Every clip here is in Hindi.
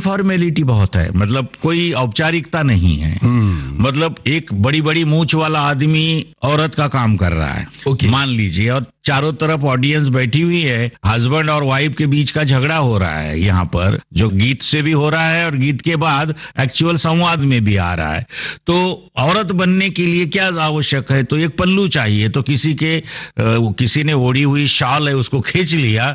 इनफॉर्मेलिटी बहुत है, मतलब कोई औपचारिकता नहीं है। मतलब एक बड़ी बड़ी मूंछ वाला आदमी औरत का काम कर रहा है, मान लीजिए, और चारों तरफ ऑडियंस बैठी हुई है, हस्बैंड और वाइफ के बीच का झगड़ा हो रहा है यहाँ पर, जो गीत से भी हो रहा है और गीत के बाद एक्चुअल संवाद में भी आ रहा है। तो औरत बनने के लिए क्या आवश्यक है? तो एक पल्लू चाहिए। तो किसी ने ओढ़ी हुई शॉल है उसको खींच लिया,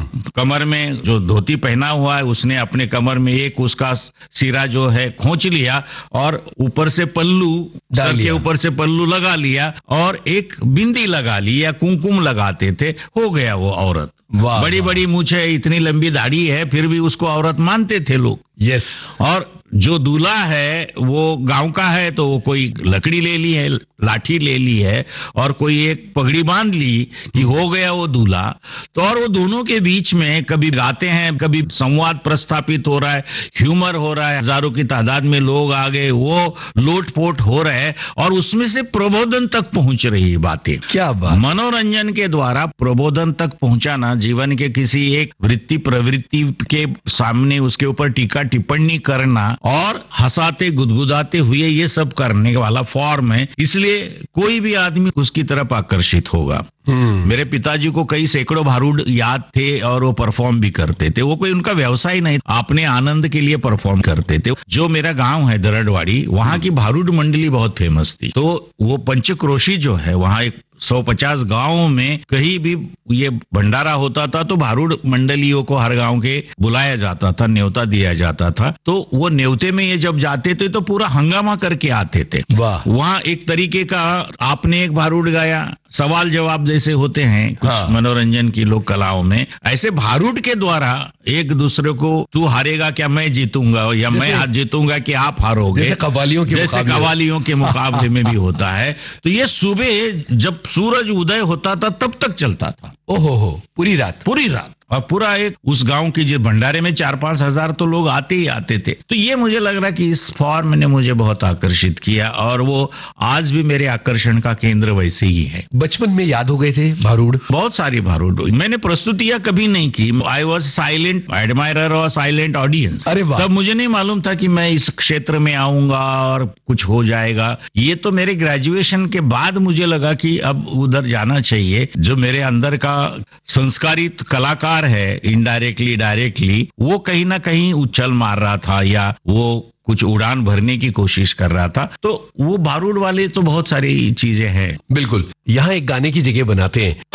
कमर में जो धोती पहना हुआ है उसने अपने कमर में एक उसका सिरा जो है खोंच लिया और ऊपर से पल्लू, सर के ऊपर से पल्लू लगा लिया और एक बिंदी लगा ली या कुमकुम लगाते थे, हो गया वो औरत। बड़ी बड़ी मूंछ है, इतनी लंबी दाढ़ी है, फिर भी उसको औरत मानते थे लोग। यस। और जो दूल्हा है वो गांव का है तो वो कोई लकड़ी ले ली है, लाठी ले ली है और कोई एक पगड़ी बांध ली कि हो गया वो दूल्हा। तो और वो दोनों के बीच में कभी गाते हैं, कभी संवाद प्रस्थापित हो रहा है, ह्यूमर हो रहा है, हजारों की तादाद में लोग आ गए, वो लोटपोट हो रहे हैं और उसमें से प्रबोधन तक पहुंच रही बातें। क्या बात! मनोरंजन के द्वारा प्रबोधन तक पहुंचाना, जीवन के किसी एक वृत्ति प्रवृत्ति के सामने उसके ऊपर टीका टिप्पणी करना और हंसाते गुदगुदाते हुए ये सब करने वाला फॉर्म है, इसलिए कोई भी आदमी उसकी तरफ आकर्षित होगा। मेरे पिताजी को कई सैकड़ों भारूड याद थे और वो परफॉर्म भी करते थे। वो कोई उनका व्यवसाय नहीं, अपने आनंद के लिए परफॉर्म करते थे। जो मेरा गांव है दरड़वाड़ी, वहां की भारूड मंडली बहुत फेमस थी। तो वो पंचक्रोशी जो है, वहां एक 150 गांवों में कहीं भी ये भंडारा होता था तो भारूड मंडलियों को हर गांव के बुलाया जाता था, न्योता दिया जाता था। तो वो न्योते में ये जब जाते थे तो पूरा हंगामा करके आते थे। वहां एक तरीके का, आपने एक भारूड गाया, सवाल जवाब जैसे होते हैं कुछ मनोरंजन की लोक कलाओं में, ऐसे भारूड के द्वारा एक दूसरे को, तू हारेगा क्या मैं जीतूंगा, या मैं आज जीतूंगा कि आप हारोगे, जैसे कव्वालियों के मुकाबले में भी होता है। तो ये सुबह जब सूरज उदय होता था तब तक चलता था। ओहो, पूरी रात और पूरा एक उस गांव की जो भंडारे में 4-5 हजार तो लोग आते ही आते थे। तो ये मुझे लग रहा कि इस फॉर्म ने मुझे बहुत आकर्षित किया और वो आज भी मेरे आकर्षण का केंद्र वैसे ही है। बचपन में याद हो गए थे भारूड? बहुत सारी भारूड। मैंने प्रस्तुतियां कभी नहीं की। आई वॉज साइलेंट एडमायरर और साइलेंट ऑडियंस। अरे वाह! तब मुझे नहीं मालूम था कि मैं इस क्षेत्र में आऊंगा और कुछ हो जाएगा। ये तो मेरे ग्रेजुएशन के बाद मुझे लगा कि अब उधर जाना चाहिए। जो मेरे अंदर का संस्कारित कलाकार है, इनडायरेक्टली डायरेक्टली, वो कहीं ना कहीं उछल मार रहा था या वो कुछ उड़ान भरने की कोशिश कर रहा था। तो वो भारूड वाले तो बहुत सारी चीजें हैं। बिल्कुल। यहाँ एक गाने की जगह बनाते हैं